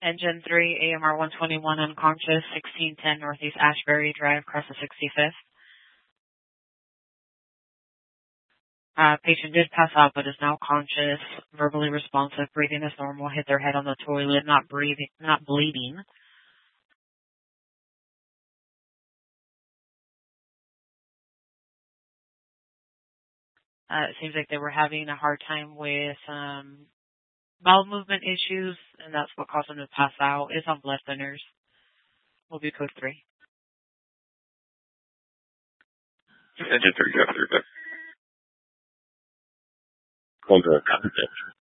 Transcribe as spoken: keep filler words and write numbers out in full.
Engine three, A M R one twenty-one, unconscious, sixteen ten Northeast Ashbury Drive, across the sixty-fifth. Uh, patient did pass out, but is now conscious, verbally responsive, breathing is normal, hit their head on the toilet, not breathing, not bleeding. Uh, it seems like they were having a hard time with um, bowel movement issues, and that's what caused them to pass out. It's on blood thinners. Will be code three. Engine three, go through. Contract.